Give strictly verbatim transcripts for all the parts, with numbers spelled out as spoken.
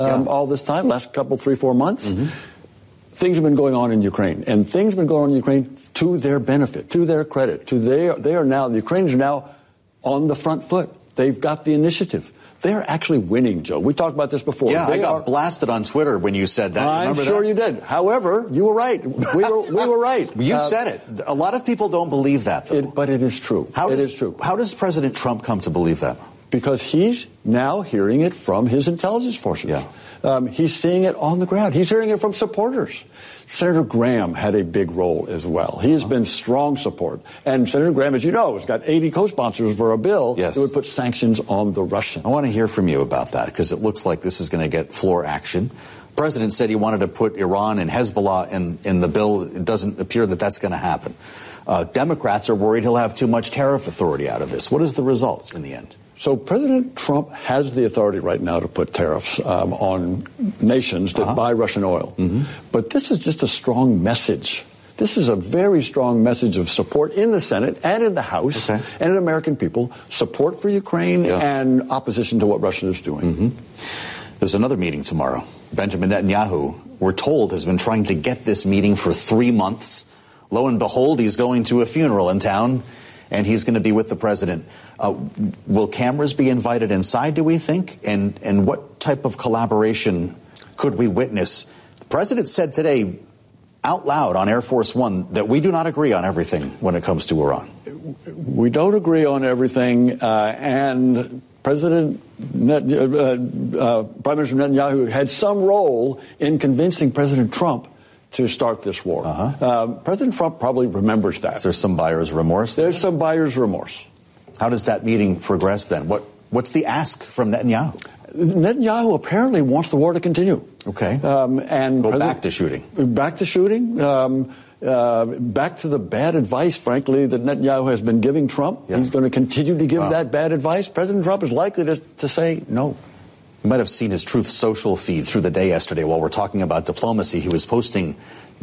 um, yeah. all this time, last couple, three, four months. Mm-hmm. Things have been going on in Ukraine, and things have been going on in Ukraine to their benefit, to their credit. To their, they are now, the Ukrainians are now on the front foot. They've got the initiative. They're actually winning, Joe. We talked about this before. Yeah, they I got are, blasted on Twitter when you said that. I'm Remember sure that? you did. However, you were right. We were, we were right. You uh, said it. A lot of people don't believe that, though. It, but it is true. How it does, is true. How does President Trump come to believe that? Because he's now hearing it from his intelligence forces. Yeah. Um, he's seeing it on the ground. He's hearing it from supporters. Senator Graham had a big role as well. He has been strong support. And Senator Graham, as you know, has got eighty co-sponsors for a bill yes. that would put sanctions on the Russians. I want to hear from you about that, because it looks like this is going to get floor action. The president said he wanted to put Iran and Hezbollah in, in the bill. It doesn't appear that that's going to happen. Uh, Democrats are worried he'll have too much tariff authority out of this. What is the result in the end? So President Trump has the authority right now to put tariffs um, on nations that uh-huh. buy Russian oil. Mm-hmm. But this is just a strong message. This is a very strong message of support in the Senate and in the House okay. and in American people, support for Ukraine yeah. and opposition to what Russia is doing. Mm-hmm. There's another meeting tomorrow. Benjamin Netanyahu, we're told, has been trying to get this meeting for three months. Lo and behold, he's going to a funeral in town, and he's going to be with the president. Uh, will cameras be invited inside, do we think? And and what type of collaboration could we witness? The president said today out loud on Air Force One that we do not agree on everything when it comes to Iran. We don't agree on everything, uh, and President Net, uh, uh, Prime Minister Netanyahu had some role in convincing President Trump to start this war. Uh-huh. Um, President Trump probably remembers that. Is there some buyer's remorse there? There's some buyer's remorse. How does that meeting progress then? What What's the ask from Netanyahu? Netanyahu apparently wants the war to continue. Okay. Um, and Go back to shooting. Back to shooting. Um, uh, back to the bad advice, frankly, that Netanyahu has been giving Trump. Yeah. He's going to continue to give wow. that bad advice. President Trump is likely to, to say no. You might have seen his Truth Social feed through the day yesterday while we're talking about diplomacy. He was posting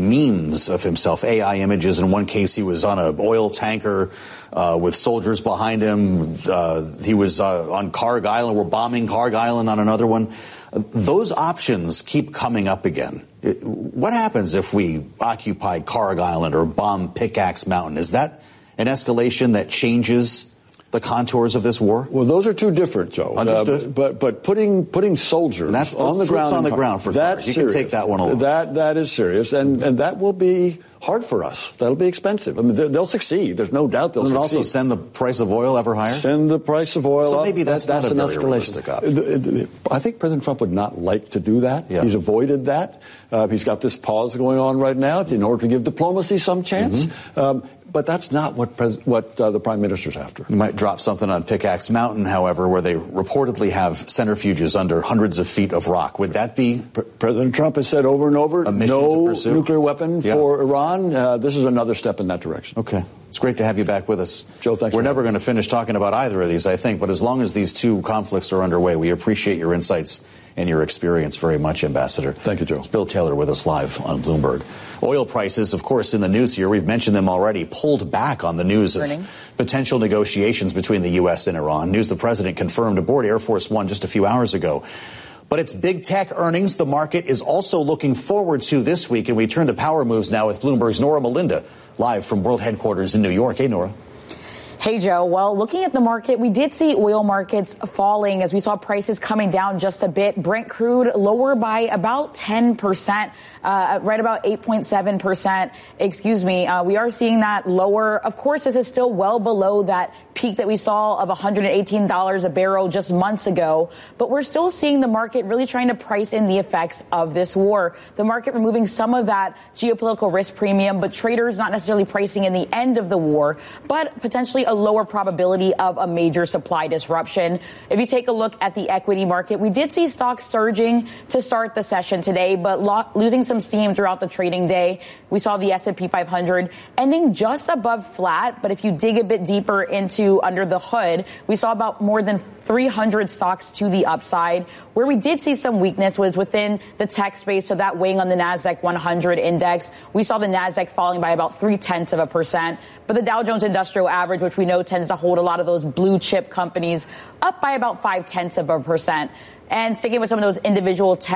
memes of himself, A I images. In one case, he was on an oil tanker uh, with soldiers behind him. Uh, he was uh, on Karg Island. We're bombing Karg Island on another one. Uh, those options keep coming up again. It, what happens if we occupy Karg Island or bomb Pickaxe Mountain? Is that an escalation that changes the contours of this war? Well, those are two different, Joe. Understood. Uh, but but putting putting soldiers and that's, on the ground on the ground for that's you serious. Can take that one along. That that is serious, and and that will be hard for us. That'll be expensive. I mean, they'll succeed. There's no doubt they'll Doesn't succeed. it also send the price of oil ever higher? Send the price of oil so up. So maybe that's, that, that's not a an very escalation. realistic option. I think President Trump would not like to do that. Yeah. He's avoided that. Uh, he's got this pause going on right now in order to give diplomacy some chance. Mm-hmm. Um, But that's not what pres- what uh, the prime minister's after. You might drop something on Pickaxe Mountain, however, where they reportedly have centrifuges under hundreds of feet of rock. Would that be? Pre- President Trump has said over and over, a mission no to pursue? nuclear weapon yeah. for Iran. Uh, this is another step in that direction. Okay. It's great to have you back with us. Joe, thanks. We're never going to finish talking about either of these, I think, but as long as these two conflicts are underway, we appreciate your insights and your experience very much, Ambassador. Thank you, Joe. It's Bill Taylor with us live on Bloomberg. Oil prices, of course, in the news here, we've mentioned them already, pulled back on the news of Earnings. potential negotiations between the U S and Iran. News the president confirmed aboard Air Force One just a few hours ago. But it's big tech earnings the market is also looking forward to this week. And we turn to power moves now with Bloomberg's Nora Melinda, live from world headquarters in New York. Hey, Nora. Hey, Joe. Well, looking at the market, we did see oil markets falling as we saw prices coming down just a bit. Brent crude lower by about ten percent, uh, right about eight point seven percent. Excuse me. Uh, we are seeing that lower. Of course, this is still well below that peak that we saw of one hundred eighteen dollars a barrel just months ago. But we're still seeing the market really trying to price in the effects of this war. The market removing some of that geopolitical risk premium, but traders not necessarily pricing in the end of the war, but potentially a lower probability of a major supply disruption. If you take a look at the equity market, we did see stocks surging to start the session today, but lo- losing some steam throughout the trading day. We saw the S and P five hundred ending just above flat, but if you dig a bit deeper into under the hood, we saw about more than three hundred stocks to the upside. Where we did see some weakness was within the tech space, so that weighing on the NASDAQ one hundred index. We saw the NASDAQ falling by about three-tenths of a percent, but the Dow Jones Industrial Average, which we know tends to hold a lot of those blue chip companies, up by about five tenths of a percent. And sticking with some of those individual tech